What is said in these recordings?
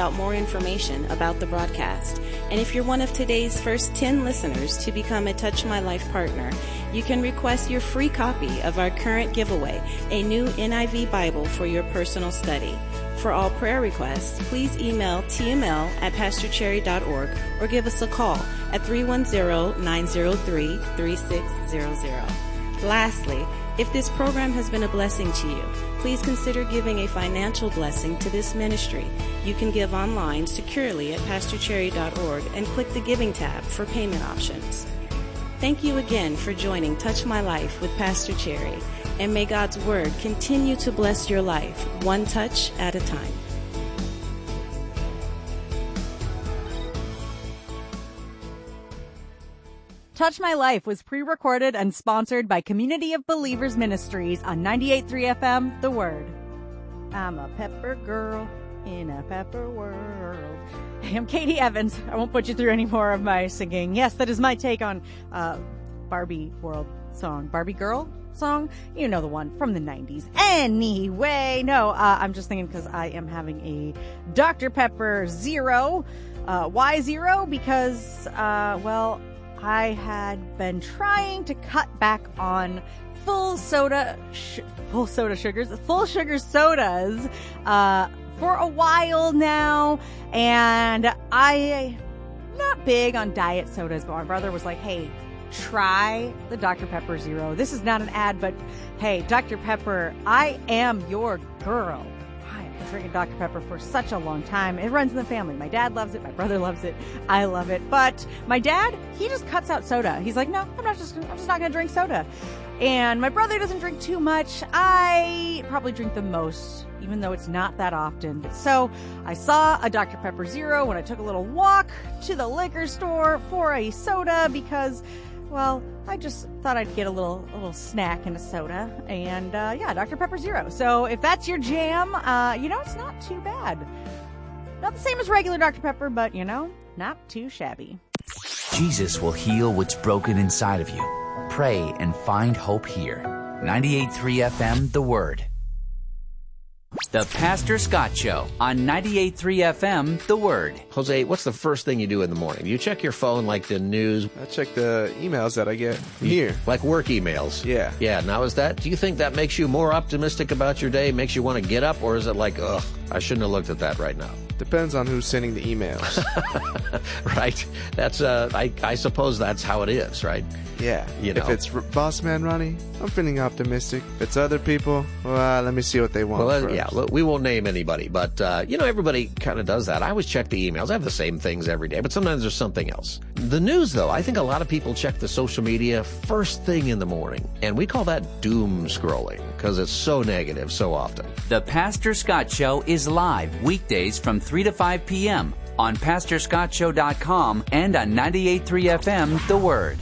out more information about the broadcast. And if you're one of today's first 10 listeners to become a Touch My Life partner, you can request your free copy of our current giveaway, a new NIV Bible for your personal study. For all prayer requests, please email tml@pastorcherry.org or give us a call at 310-903-3600. Lastly, if this program has been a blessing to you, please consider giving a financial blessing to this ministry. You can give online securely at pastorcherry.org and click the Giving tab for payment options. Thank you again for joining Touch My Life with Pastor Cherry, and may God's Word continue to bless your life, one touch at a time. Touch My Life was pre-recorded and sponsored by Community of Believers Ministries on 98.3 FM, The Word. I'm a pepper girl in a pepper world. Hey, I'm Katie Evans. I won't put you through any more of my singing. Yes, that is my take on Barbie World song. Barbie Girl song? You know the one from the 90s. Anyway, no, I'm just thinking because I am having a Dr. Pepper Zero. Why Zero? Because, I had been trying to cut back on full sugar sodas for a while now, and I'm not big on diet sodas, but my brother was like, hey, try the Dr. Pepper Zero. This is not an ad, but hey, Dr. Pepper, I am your girl. I've been drinking Dr. Pepper for such a long time. It runs in the family. My dad loves it. My brother loves it. I love it. But my dad, he just cuts out soda. He's like, no, I'm just not going to drink soda. And my brother doesn't drink too much. I probably drink the most, even though it's not that often. So I saw a Dr. Pepper Zero when I took a little walk to the liquor store for a soda because, well, I just thought I'd get a little snack and a soda. And, Dr. Pepper Zero. So if that's your jam, it's not too bad. Not the same as regular Dr. Pepper, but, not too shabby. Jesus will heal what's broken inside of you. Pray and find hope here. 98.3 FM, The Word. The Pastor Scott Show on 98.3 FM, The Word. Jose, what's the first thing you do in the morning? Do you check your phone like the news? I check the emails that I get from here. Like work emails? Yeah. Yeah, now do you think that makes you more optimistic about your day, makes you want to get up, or is it like, ugh, I shouldn't have looked at that right now? Depends on who's sending the emails. Right. That's, I suppose that's how it is, right? Yeah. If it's Boss Man Ronnie, I'm feeling optimistic. If it's other people, well, let me see what they want first. Yeah, we won't name anybody, but, everybody kind of does that. I always check the emails. I have the same things every day, but sometimes there's something else. The news, though, I think a lot of people check the social media first thing in the morning, and we call that doom scrolling because it's so negative so often. The Pastor Scott Show is live weekdays from 3 to 5 p.m. on PastorScottShow.com and on 98.3 FM, The Word.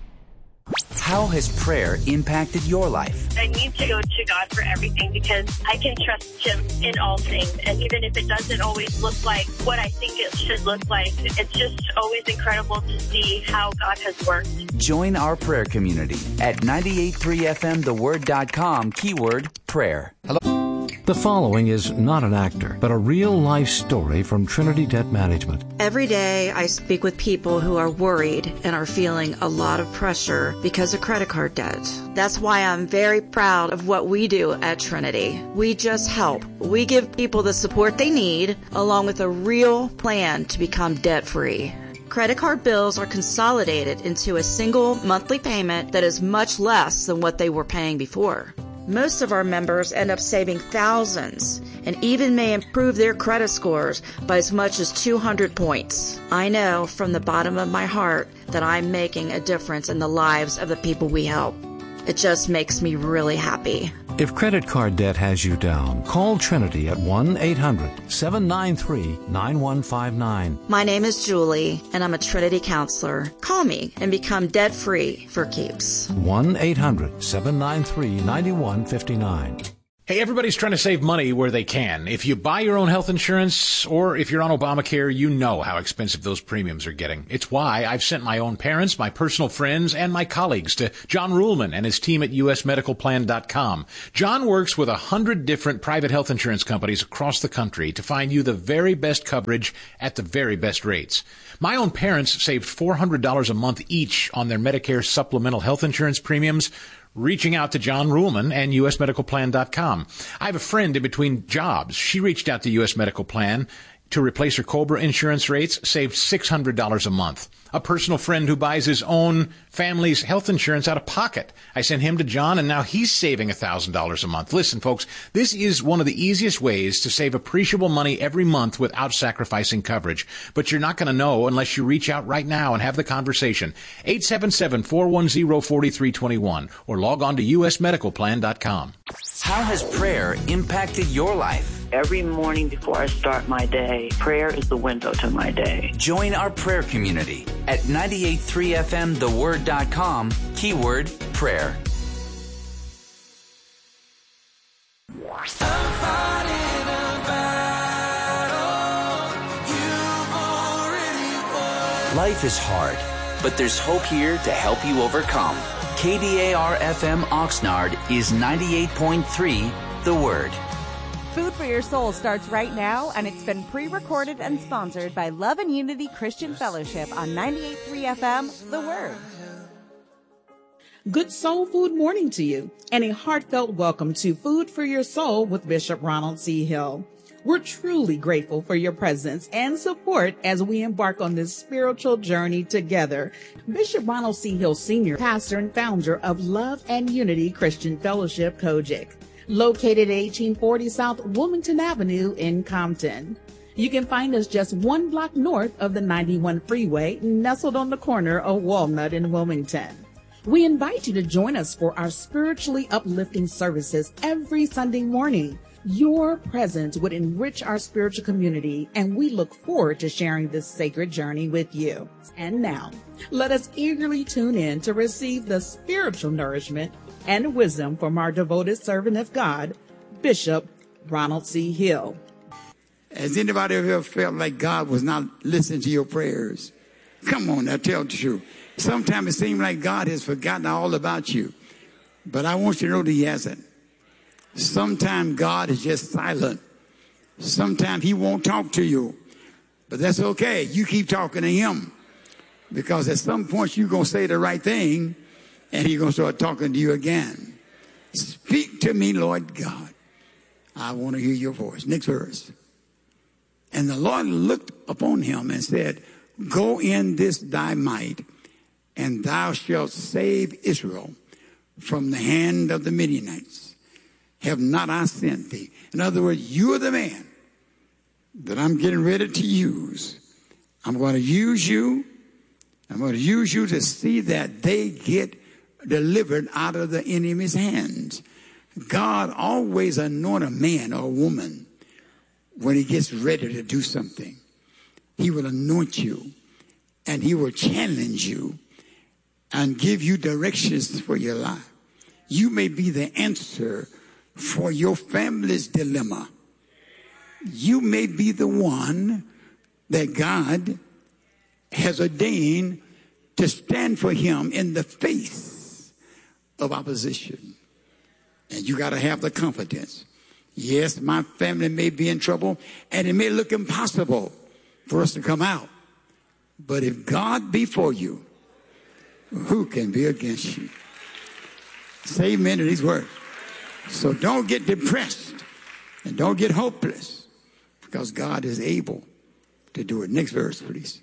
How has prayer impacted your life? I need to go to God for everything because I can trust Him in all things. And even if it doesn't always look like what I think it should look like, it's just always incredible to see how God has worked. Join our prayer community at 98.3FMTheWord.com, keyword prayer. Hello. The following is not an actor, but a real-life story from Trinity Debt Management. Every day I speak with people who are worried and are feeling a lot of pressure because of credit card debt. That's why I'm very proud of what we do at Trinity. We just help. We give people the support they need, along with a real plan to become debt-free. Credit card bills are consolidated into a single monthly payment that is much less than what they were paying before. Most of our members end up saving thousands and even may improve their credit scores by as much as 200 points. I know from the bottom of my heart that I'm making a difference in the lives of the people we help. It just makes me really happy. If credit card debt has you down, call Trinity at 1-800-793-9159. My name is Julie, and I'm a Trinity counselor. Call me and become debt-free for keeps. 1-800-793-9159. Hey, everybody's trying to save money where they can. If you buy your own health insurance or if you're on Obamacare, you know how expensive those premiums are getting. It's why I've sent my own parents, my personal friends, and my colleagues to John Ruhlman and his team at usmedicalplan.com. John works with 100 different private health insurance companies across the country to find you the very best coverage at the very best rates. My own parents saved $400 a month each on their Medicare supplemental health insurance premiums, reaching out to John Ruhlman and usmedicalplan.com. I have a friend in between jobs. She reached out to US Medical Plan to replace her COBRA insurance rates, saved $600 a month. A personal friend who buys his own family's health insurance out of pocket. I sent him to John, and now he's saving $1,000 a month. Listen, folks, this is one of the easiest ways to save appreciable money every month without sacrificing coverage. But you're not going to know unless you reach out right now and have the conversation. 877-410-4321 or log on to usmedicalplan.com. How has prayer impacted your life? Every morning before I start my day, prayer is the window to my day. Join our prayer community at 983fmtheword.com, keyword prayer. Life is hard, but there's hope here to help you overcome. KDAR-FM Oxnard is 98.3 The Word. Food for Your Soul starts right now, and it's been pre-recorded and sponsored by Love and Unity Christian Fellowship on 98.3 FM, The Word. Good soul food morning to you, and a heartfelt welcome to Food for Your Soul with Bishop Ronald C. Hill. We're truly grateful for your presence and support as we embark on this spiritual journey together. Bishop Ronald C. Hill Sr., pastor and founder of Love and Unity Christian Fellowship, Kojic, located at 1840 South Wilmington Avenue in Compton. You can find us just 1 block north of the 91 freeway, nestled on the corner of Walnut and Wilmington. We invite you to join us for our spiritually uplifting services every Sunday morning. Your presence would enrich our spiritual community, and we look forward to sharing this sacred journey with you. And now, let us eagerly tune in to receive the spiritual nourishment and wisdom from our devoted servant of God, Bishop Ronald C. Hill. Has anybody ever felt like God was not listening to your prayers? Come on now, tell the truth. Sometimes it seems like God has forgotten all about you. But I want you to know that He hasn't. Sometimes God is just silent. Sometimes He won't talk to you. But that's okay. You keep talking to Him. Because at some point you're going to say the right thing, and He's going to start talking to you again. Speak to me, Lord God. I want to hear your voice. Next verse. And the Lord looked upon him and said, go in this thy might, and thou shalt save Israel from the hand of the Midianites. Have not I sent thee? In other words, you are the man that I'm getting ready to use. I'm going to use you. I'm going to use you to see that they get delivered out of the enemy's hands. God always anoints a man or a woman when He gets ready to do something. He will anoint you, and He will challenge you and give you directions for your life. You may be the answer for your family's dilemma. You may be the one that God has ordained to stand for Him in the face of opposition. And you got to have the confidence. Yes, my family may be in trouble, and it may look impossible for us to come out. But if God be for you, who can be against you? Say amen to these words. So don't get depressed and don't get hopeless, because God is able to do it. Next verse, please.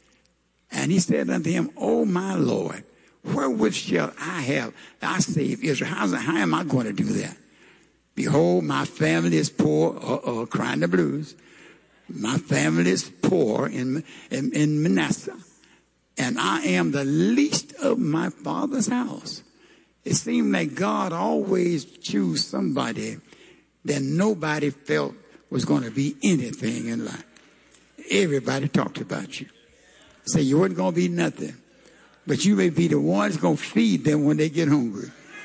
And he said unto him, O my Lord, wherewith shall I save Israel? How am I going to do that? Behold, my family is poor, crying the blues. My family is poor in Manasseh, and I am the least of my father's house. It seemed like God always chose somebody that nobody felt was going to be anything in life. Everybody talked about you. Say you weren't going to be nothing, but you may be the one that's going to feed them when they get hungry.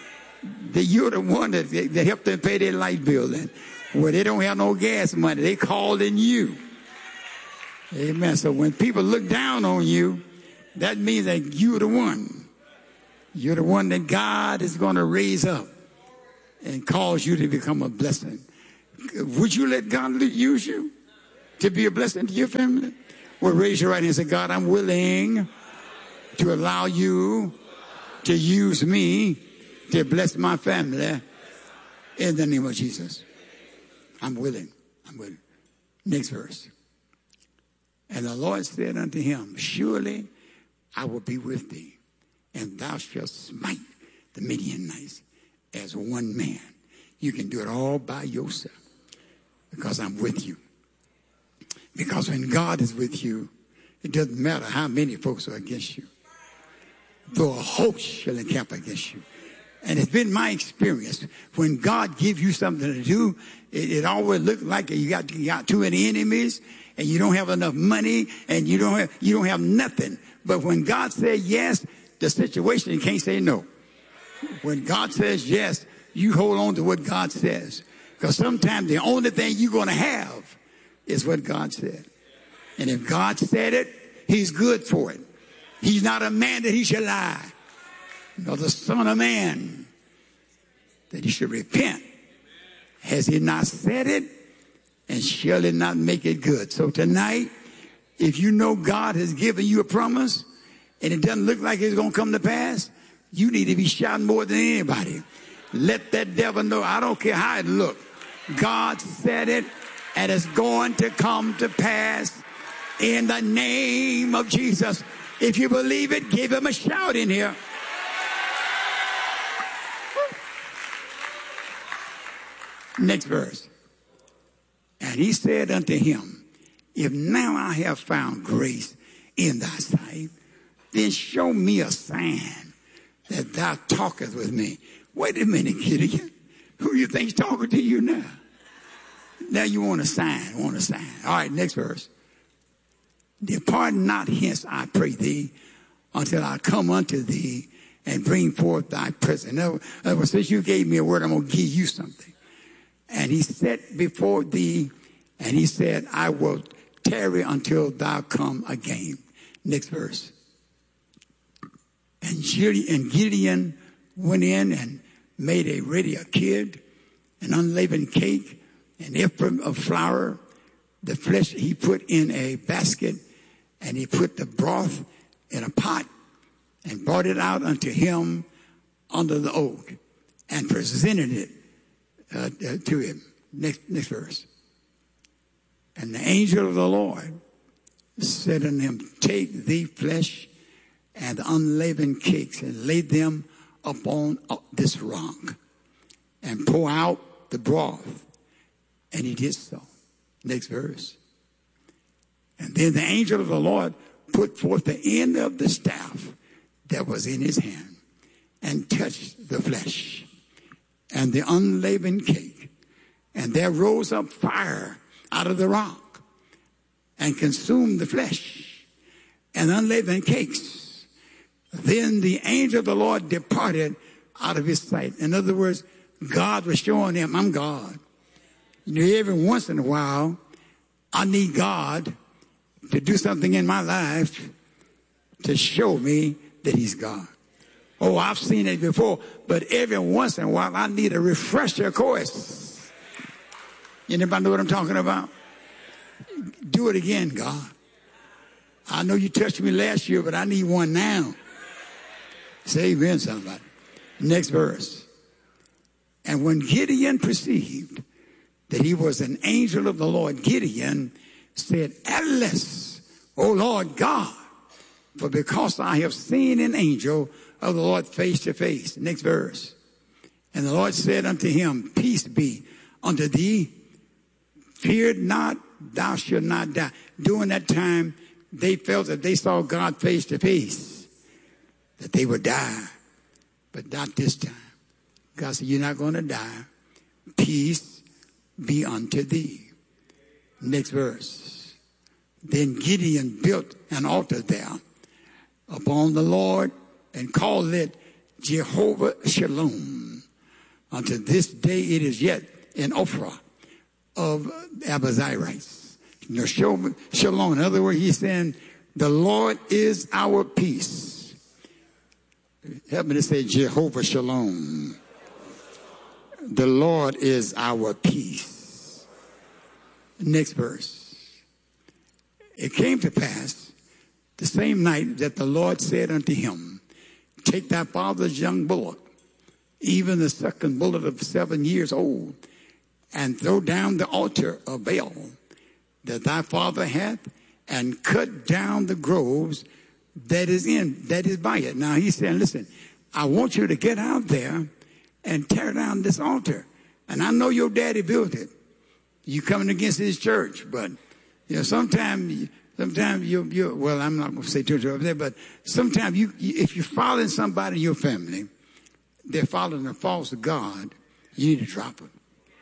that you're the one that helped them pay their light bill. And where they don't have no gas money, they called in you. Amen. So when people look down on you, that means that you're the one. You're the one that God is going to raise up and cause you to become a blessing. Would you let God use you to be a blessing to your family? Well, raise your right hand and say, God, I'm willing to allow you to use me to bless my family in the name of Jesus. I'm willing. I'm willing. Next verse. And the Lord said unto him, surely I will be with thee, and thou shalt smite the Midianites as one man. You can do it all by yourself because I'm with you. Because when God is with you, it doesn't matter how many folks are against you. Though a host shall encamp against you. And it's been my experience, when God gives you something to do, it always looks like you got too many enemies, and you don't have enough money, and you don't have nothing. But when God says yes, the situation, you can't say no. When God says yes, you hold on to what God says. Because sometimes the only thing you're going to have is what God said. And if God said it, he's good for it. He's not a man that he shall lie, nor the son of man that he should repent. Has he not said it? And shall it not make it good? So tonight, if you know God has given you a promise and it doesn't look like it's going to come to pass, you need to be shouting more than anybody. Let that devil know, I don't care how it looks. God said it, and it's going to come to pass in the name of Jesus. If you believe it, give him a shout in here. Next verse. And he said unto him, if now I have found grace in thy sight, then show me a sign that thou talkest with me. Wait a minute, Gideon. Who do you think's talking to you now? Now you want a sign, All right, next verse. Depart not hence, I pray thee, until I come unto thee and bring forth thy present. In other words, since you gave me a word, I'm going to give you something. And he set before thee, and he said, I will tarry until thou come again. Next verse. And Gideon went in and made a kid, an unleavened cake, an ephah of flour. The flesh he put in a basket, and he put the broth in a pot and brought it out unto him under the oak and presented it to him. Next verse. And the angel of the Lord said unto him, take thee flesh and the unleavened cakes and lay them upon this rock and pour out the broth. And he did so. Next verse. And then the angel of the Lord put forth the end of the staff that was in his hand and touched the flesh and the unleavened cake. And there rose up fire out of the rock and consumed the flesh and unleavened cakes. Then the angel of the Lord departed out of his sight. In other words, God was showing him, I'm God. You know, every once in a while, I need God to do something in my life to show me that he's God. Oh, I've seen it before, but every once in a while, I need a refresher course. Anybody know what I'm talking about? Do it again, God. I know you touched me last year, but I need one now. Say amen, somebody. Next verse. And when Gideon perceived that he was an angel of the Lord, Gideon said, Alas, O Lord God, for because I have seen an angel of the Lord face to face. Next verse. And the Lord said unto him, Peace be unto thee. Fear not, thou shalt not die. During that time, they felt that they saw God face to face, that they would die. But not this time. God said, you're not going to die. Peace be unto thee. Next verse. Then Gideon built an altar there upon the Lord and called it Jehovah Shalom. Unto this day it is yet an Ophrah of Abazirites. You know, shalom. In other words, he's saying, the Lord is our peace. Help me to say Jehovah Shalom. The Lord is our peace. Next verse. It came to pass the same night that the Lord said unto him, take thy father's young bullock, even the second bullock of 7 years old, and throw down the altar of Baal that thy father hath, and cut down the groves that is by it. Now he's saying, listen, I want you to get out there and tear down this altar. And I know your daddy built it. You coming against his church, but you know, sometimes you well, I'm not going to say church over there, but sometimes if you're following somebody in your family, they're following a false God, you need to drop it.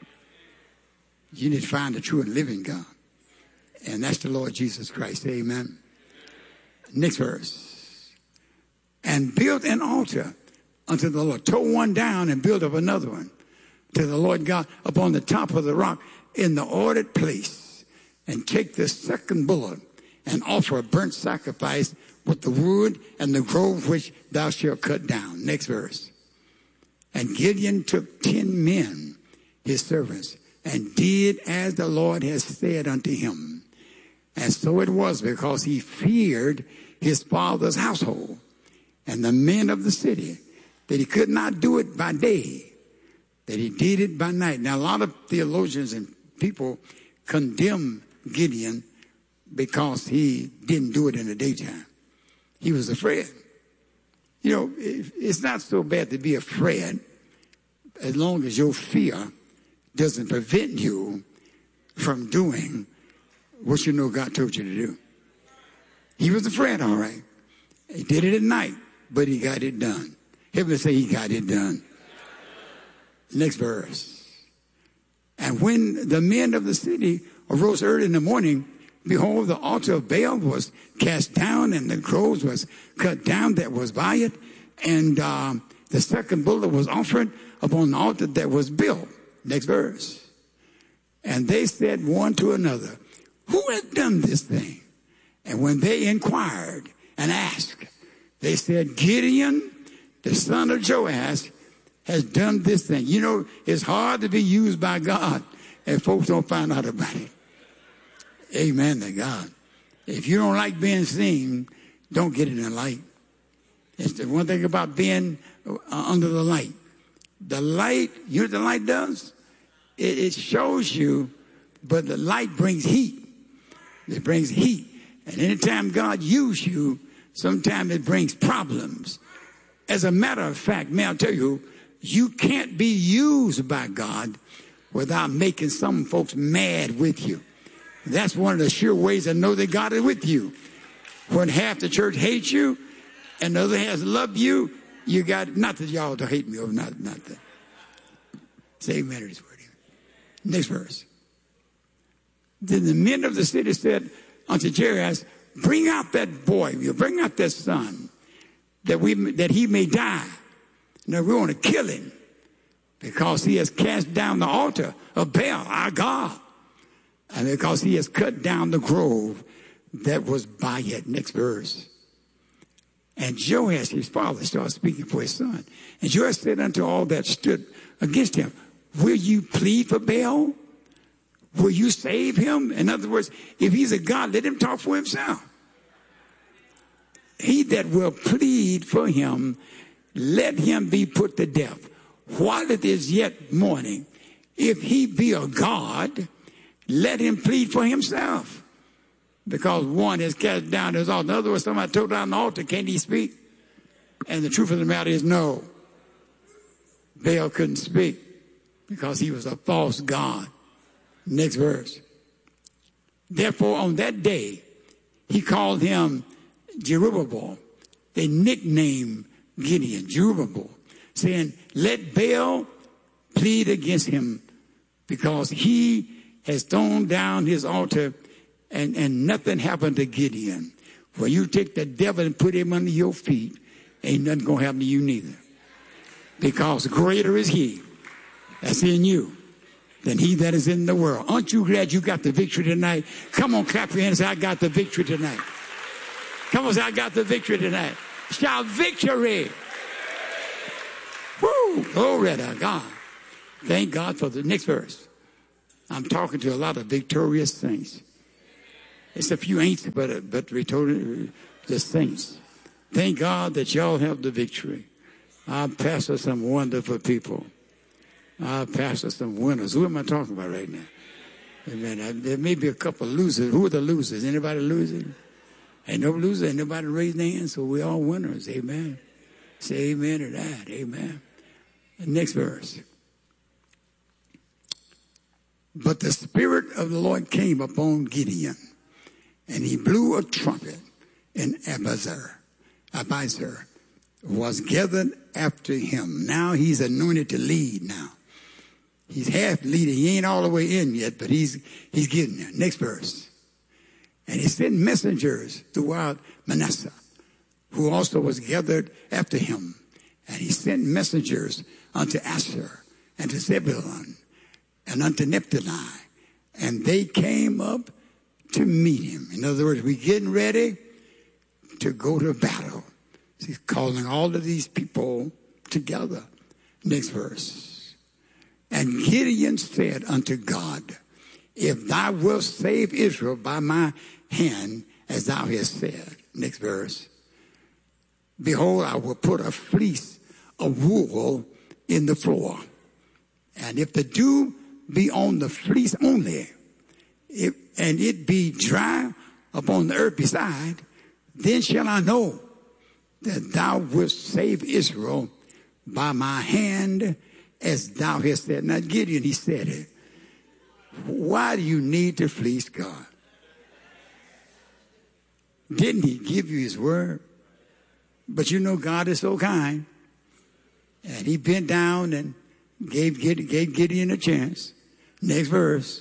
You need to find the true and living God. And that's the Lord Jesus Christ. Amen. Next verse. And built an altar unto the Lord. Tore one down and built up another one to the Lord God upon the top of the rock in the ordered place. And take the second bullock and offer a burnt sacrifice with the wood and the grove which thou shalt cut down. Next verse. And Gideon took 10 men, his servants, and did as the Lord has said unto him. And so it was, because he feared his father's household and the men of the city, that he could not do it by day, that he did it by night. Now, a lot of theologians and people condemn Gideon because he didn't do it in the daytime. He was afraid. You know, it's not so bad to be afraid as long as your fear doesn't prevent you from doing what you know God told you to do. He was afraid, all right. He did it at night, but he got it done. Everybody say he got it done. Next verse. And when the men of the city arose early in the morning, behold, the altar of Baal was cast down, and the groves was cut down that was by it, and the second bullock was offered upon the altar that was built. Next verse. And they said one to another, who has done this thing? And when they inquired and asked, they said, Gideon, the son of Joash, has done this thing. You know, it's hard to be used by God if folks don't find out about it. Amen to God. If you don't like being seen, don't get in the light. It's the one thing about being under the light. The light, you know what the light does? It shows you, but the light brings heat. It brings heat. And anytime God uses you, sometimes it brings problems. As a matter of fact, may I tell you, you can't be used by God without making some folks mad with you. That's one of the sure ways to know that God is with you. When half the church hates you and the other half love you, you got, not that y'all don't hate me, or not that. Say amen to this word. Next verse. Then the men of the city said unto Jairus, bring out that boy, bring out that son, that he may die. Now we want to kill him because he has cast down the altar of Baal, our God, and because he has cut down the grove that was by it. Next verse. And Joash, his father, started speaking for his son. And Joash said unto all that stood against him, will you plead for Baal? Will you save him? In other words, if he's a God, let him talk for himself. He that will plead for him, let him be put to death while it is yet morning. If he be a God, let him plead for himself. Because one has cast down his altar. In other words, somebody took down the altar, can't he speak? And the truth of the matter is no. Baal couldn't speak because he was a false god. Next verse. Therefore, on that day, he called him Jerubbaal. They nicknamed Gideon Jerubbaal, saying, let Baal plead against him because he has thrown down his altar and nothing happened to Gideon. Well, you take the devil and put him under your feet, ain't nothing going to happen to you neither. Because greater is he that's in you than he that is in the world. Aren't you glad you got the victory tonight? Come on, clap your hands and say, I got the victory tonight. Come on, say, I got the victory tonight. Shout victory. Woo! Glory to God. Thank God for the next verse. I'm talking to a lot of victorious saints. It's a few ain'ts, but the saints. Thank God that y'all have the victory. I pastor some wonderful people. I pastor some winners. Who am I talking about right now? Amen. There may be a couple of losers. Who are the losers? Anybody losing? Ain't no loser. Ain't nobody raising their hand, so we're all winners. Amen. Say amen to that. Amen. The next verse. But the Spirit of the Lord came upon Gideon, and he blew a trumpet, and Abiezer was gathered after him. Now he's anointed to lead now. He's half leading. He ain't all the way in yet, but he's getting there. Next verse. And he sent messengers throughout Manasseh, who also was gathered after him. And he sent messengers unto Asher and to Zebulun and unto Naphtali. And they came up to meet him. In other words, we're getting ready to go to battle. He's calling all of these people together. Next verse. And Gideon said unto God, if thou wilt save Israel by my hand, as thou hast said. Next verse. Behold, I will put a fleece of wool in the floor. And if the dew be on the fleece only, and it be dry upon the earth beside, then shall I know that thou wilt save Israel by my hand, as thou hast said. Now Gideon, he said it. Why do you need to fleece God? Didn't he give you his word? But you know God is so kind. And he bent down and gave Gideon a chance. Next verse.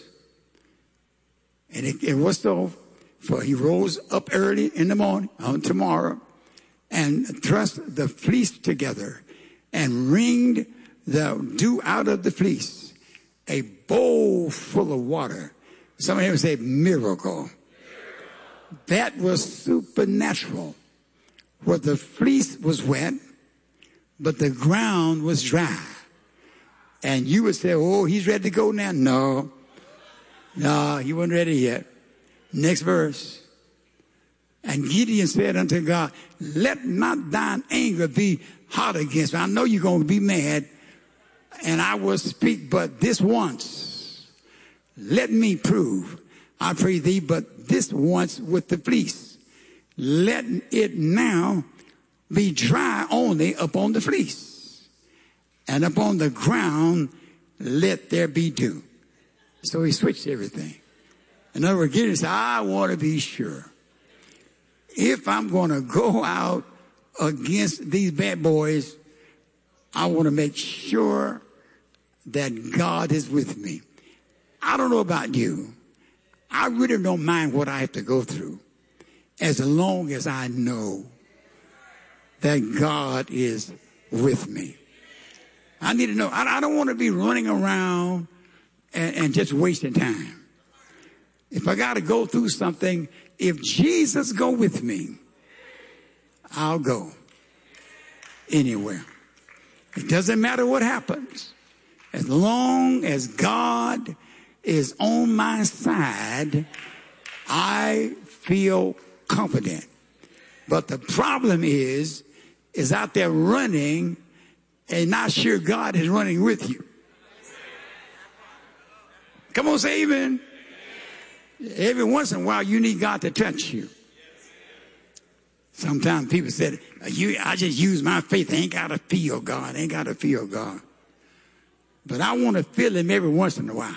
And it was so, for he rose up early in the morning on tomorrow and thrust the fleece together and wringed the dew out of the fleece, a bowl full of water. Somebody would say miracle. That was supernatural. Where the fleece was wet, but the ground was dry. And you would say, oh, he's ready to go now. No, he wasn't ready yet. Next verse. And Gideon said unto God, let not thine anger be hot against me. I know you're going to be mad, and I will speak but this once. Let me prove, I pray thee, but this once with the fleece. Let it now be dry only upon the fleece, and upon the ground let there be dew. So he switched everything. In other words, Gideon said, I want to be sure. If I'm going to go out against these bad boys, I want to make sure that God is with me. I don't know about you. I really don't mind what I have to go through, as long as I know that God is with me. I need to know. I don't want to be running around and just wasting time. If I got to go through something, if Jesus go with me, I'll go anywhere. It doesn't matter what happens. As long as God is on my side, I feel confident. But the problem is out there running and not sure God is running with you. Come on, say amen. Every once in a while, you need God to touch you. Sometimes people said, I just use my faith. I ain't got to feel God. I ain't got to feel God. But I want to feel him every once in a while.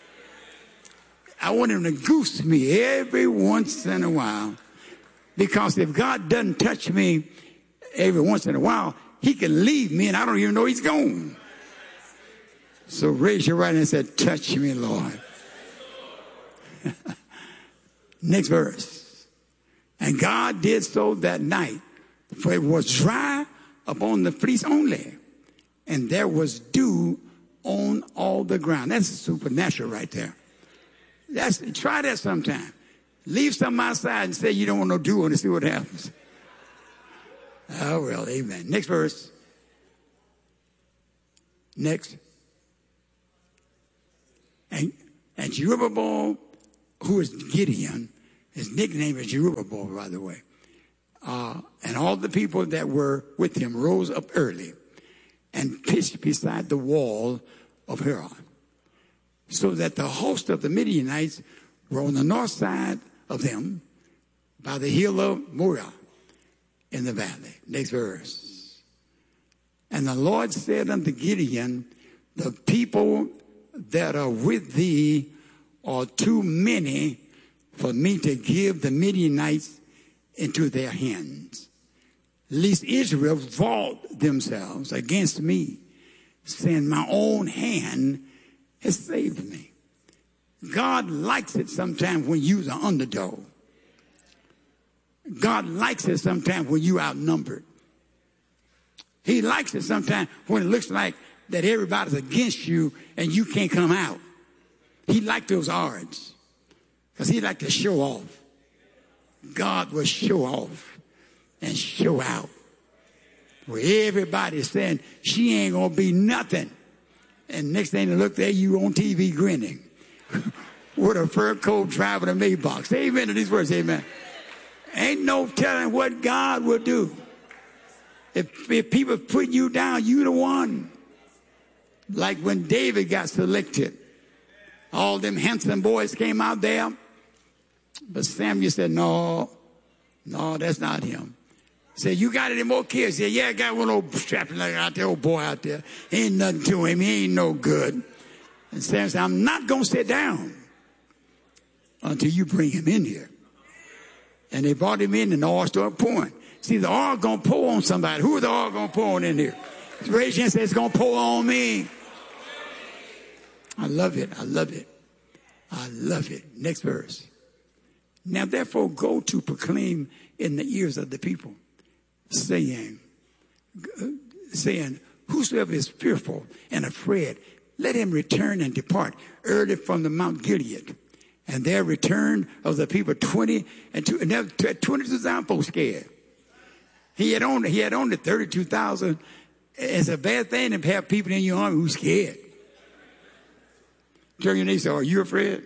I want him to goose me every once in a while. Because if God doesn't touch me every once in a while, he can leave me and I don't even know he's gone. So raise your right hand and say, touch me, Lord. Next verse. And God did so that night, for it was dry upon the fleece only, and there was dew on all the ground. That's supernatural right there. Try that sometime. Leave something outside and say you don't want no dew on and see what happens. Oh, well, amen. Next verse. Next. And Jerubbaal, who is Gideon, his nickname is Jerubbaal, by the way, and all the people that were with him rose up early and pitched beside the wall of Haran, so that the host of the Midianites were on the north side of them by the hill of Moriah in the valley. Next verse. And the Lord said unto Gideon, the people that are with thee are too many for me to give the Midianites into their hands, lest Israel vault themselves against me, saying, my own hand has saved me. God likes it sometimes when you're the underdog. God likes it sometimes when you're outnumbered. He likes it sometimes when it looks like that everybody's against you and you can't come out. He liked those odds because he liked to show off. God will show off and show out. Where everybody's saying, she ain't going to be nothing. And next thing they look there, you on TV grinning. With a fur coat driving a Maybach. Say amen to these words, amen. Ain't no telling what God will do. If people put you down, you the one. Like when David got selected. All them handsome boys came out there. But Samuel said, no, that's not him. He said, you got any more kids? He said, yeah, I got one old strapping like out there, old boy out there. Ain't nothing to him. He ain't no good. And Samuel said, I'm not going to sit down until you bring him in here. And they brought him in and the oil started pouring. See, the oil going to pour on somebody. Who is the oil going to pour on in here? Raise your hand and say, it's going to pour on me. I love it. I love it. I love it. Next verse. Now, therefore, go to proclaim in the ears of the people, saying, whosoever is fearful and afraid, let him return and depart early from the Mount Gilead. And there returned of the people 22,000 folks scared. He had only 32,000. It's a bad thing to have people in your army who's scared. Turn your neighbor and say, are you afraid?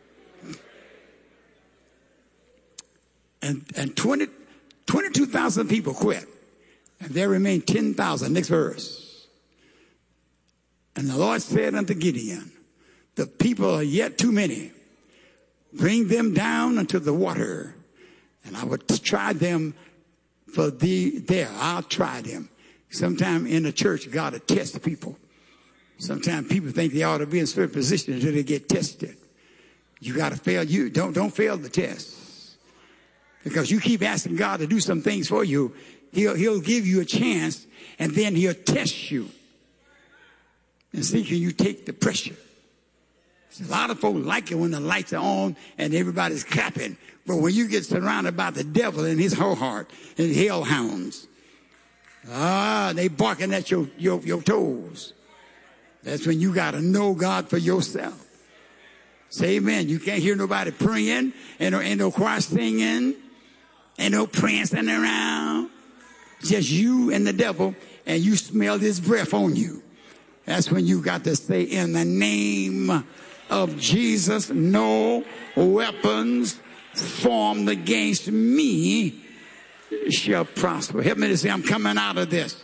And 22,000 people quit. And there remained 10,000. Next verse. And the Lord said unto Gideon, the people are yet too many. Bring them down unto the water, and I will try them for thee there. I'll try them. Sometime in the church, God will test people. Sometimes people think they ought to be in a certain position until they get tested. You got to fail. You don't fail the test. Because you keep asking God to do some things for you, He'll give you a chance, and then He'll test you. And see, can you take the pressure? A lot of folks like it when the lights are on and everybody's clapping. But when you get surrounded by the devil and his whole heart and hellhounds, they barking at your toes. That's when you got to know God for yourself. Say amen. You can't hear nobody praying, ain't no choir singing, ain't no prancing around. Just you and the devil, and you smell his breath on you. That's when you got to say, in the name of Jesus, no weapons formed against me shall prosper. Help me to say, I'm coming out of this.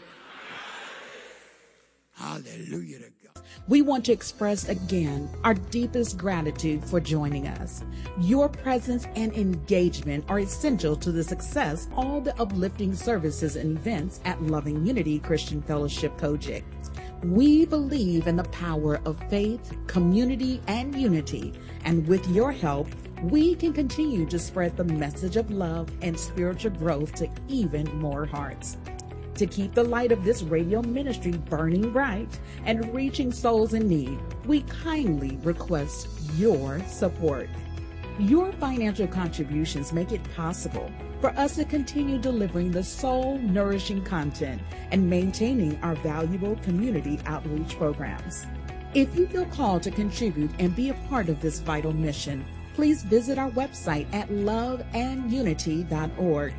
Hallelujah to God. We want to express again our deepest gratitude for joining us. Your presence and engagement are essential to the success of all the uplifting services and events at Loving Unity Christian Fellowship Kojic. We believe in the power of faith, community, and unity. And with your help, we can continue to spread the message of love and spiritual growth to even more hearts. To keep the light of this radio ministry burning bright and reaching souls in need, we kindly request your support. Your financial contributions make it possible for us to continue delivering the soul-nourishing content and maintaining our valuable community outreach programs. If you feel called to contribute and be a part of this vital mission, please visit our website at loveandunity.org,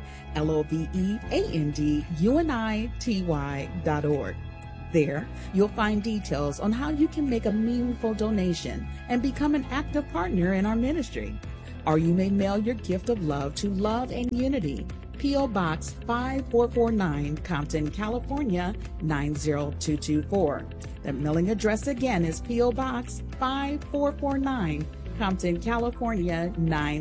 LOVEANDUNITY.org. There, you'll find details on how you can make a meaningful donation and become an active partner in our ministry. Or you may mail your gift of love to Love and Unity, P.O. Box 5449, Compton, California, 90224. The mailing address again is P.O. Box 5449, Compton, California,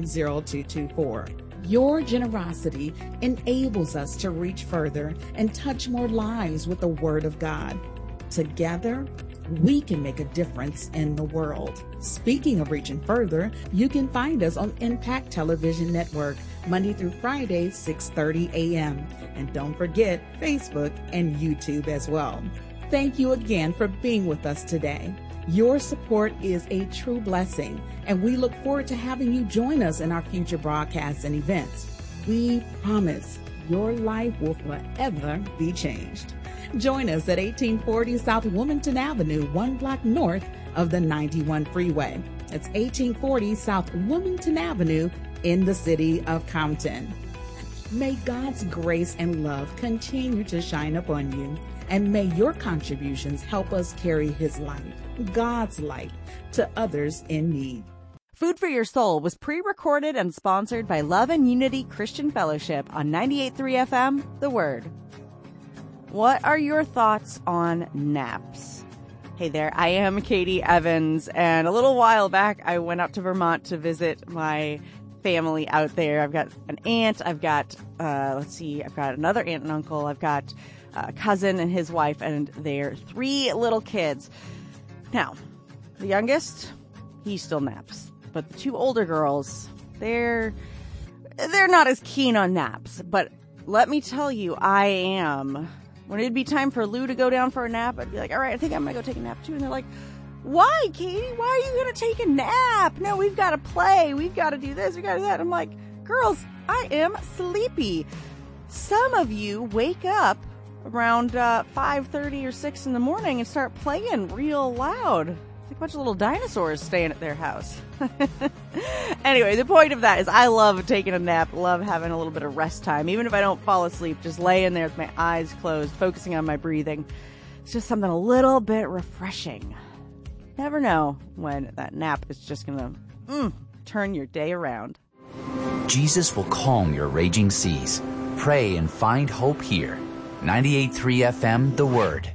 90224. Your generosity enables us to reach further and touch more lives with the Word of God. Together, we can make a difference in the world. Speaking of reaching further, you can find us on Impact Television Network, Monday through Friday, 6:30 a.m. And don't forget Facebook and YouTube as well. Thank you again for being with us today. Your support is a true blessing, and we look forward to having you join us in our future broadcasts and events. We promise your life will forever be changed. Join us at 1840 South Wilmington Avenue, 1 block north of the 91 freeway. It's 1840 South Wilmington Avenue in the city of Compton. May God's grace and love continue to shine upon you, and may your contributions help us carry His light, God's light, to others in need. Food for Your Soul was pre-recorded and sponsored by Love and Unity Christian Fellowship on 98.3 FM, The Word. What are your thoughts on naps? Hey there, I am Katie Evans, and a little while back I went out to Vermont to visit my family out there. I've got an aunt, I've got another aunt and uncle, I've got a cousin and his wife and their 3 little kids. Now, the youngest, he still naps, but the 2 older girls, they're not as keen on naps, but let me tell you, I am. When it'd be time for Lou to go down for a nap, I'd be like, all right, I think I'm going to go take a nap too. And they're like, why, Katie? Why are you going to take a nap? No, we've got to play. We've got to do this. We've got to do that. I'm like, girls, I am sleepy. Some of you wake up around 5:30 or 6 in the morning and start playing real loud. It's like a bunch of little dinosaurs staying at their house. Anyway, the point of that is I love taking a nap, love having a little bit of rest time. Even if I don't fall asleep, just laying there with my eyes closed, focusing on my breathing. It's just something a little bit refreshing. Never know when that nap is just going to turn your day around. Jesus will calm your raging seas. Pray and find hope here. 98.3 FM, The Word.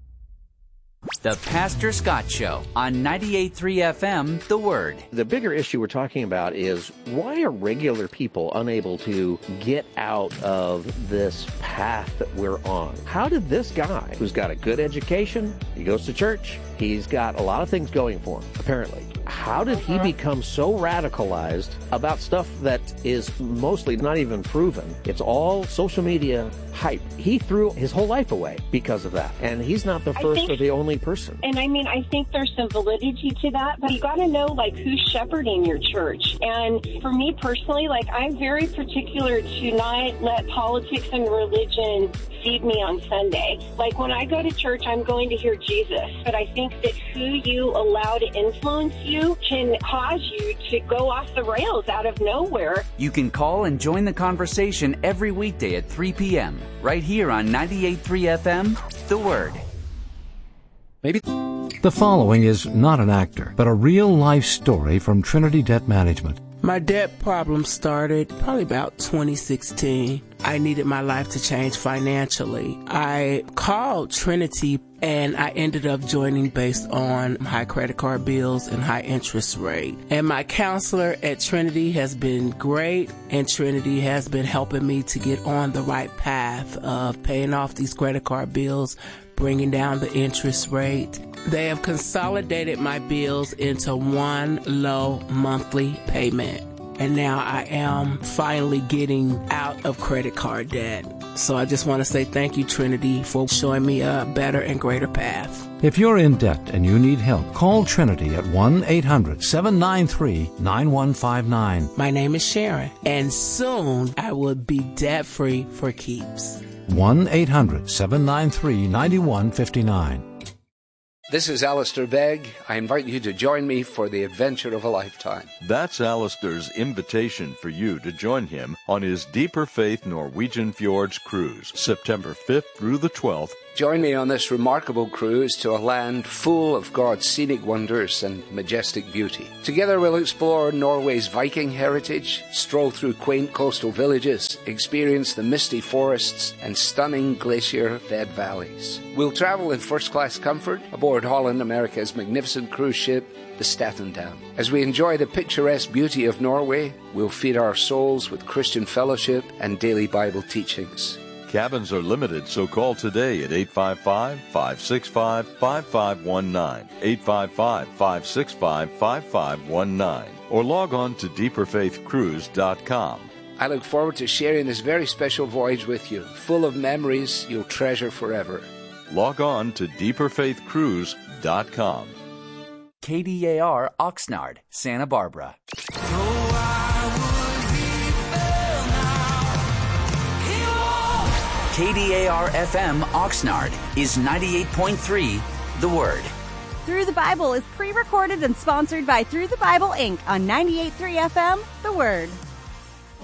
The Pastor Scott Show on 98.3 FM, The Word. The bigger issue we're talking about is why are regular people unable to get out of this path that we're on? How did this guy, who's got a good education, he goes to church, he's got a lot of things going for him, apparently. How did he become so radicalized about stuff that is mostly not even proven? It's all social media hype. He threw his whole life away because of that. And he's not the first or the only person. And I mean, I think there's some validity to that, but you got to know, like, who's shepherding your church. And for me personally, like, I'm very particular to not let politics and religion feed me on Sunday. Like, when I go to church, I'm going to hear Jesus. But I think that who you allow to influence you can cause you to go off the rails out of nowhere. You can call and join the conversation every weekday at 3 p.m. right here on 98.3 FM, The Word. Maybe. The following is not an actor, but a real-life story from Trinity Debt Management. My debt problem started probably about 2016. I needed my life to change financially. I called Trinity and I ended up joining based on high credit card bills and high interest rate. And my counselor at Trinity has been great, and Trinity has been helping me to get on the right path of paying off these credit card bills, bringing down the interest rate. They have consolidated my bills into one low monthly payment. And now I am finally getting out of credit card debt. So I just want to say thank you, Trinity, for showing me a better and greater path. If you're in debt and you need help, call Trinity at 1-800-793-9159. My name is Sharon, and soon I will be debt-free for keeps. 1-800-793-9159. This is Alistair Begg. I invite you to join me for the adventure of a lifetime. That's Alistair's invitation for you to join him on his Deeper Faith Norwegian Fjords cruise, September 5th through the 12th. Join me on this remarkable cruise to a land full of God's scenic wonders and majestic beauty. Together we'll explore Norway's Viking heritage, stroll through quaint coastal villages, experience the misty forests and stunning glacier-fed valleys. We'll travel in first-class comfort aboard Holland America's magnificent cruise ship, the Statendam. As we enjoy the picturesque beauty of Norway, we'll feed our souls with Christian fellowship and daily Bible teachings. Cabins are limited, so call today at 855-565-5519, 855-565-5519, or log on to deeperfaithcruise.com. I look forward to sharing this very special voyage with you, full of memories you'll treasure forever. Log on to deeperfaithcruise.com. KDAR Oxnard, Santa Barbara. KDAR FM Oxnard is 98.3 The Word. Through the Bible is pre-recorded and sponsored by Through the Bible Inc. on 98.3 FM The Word.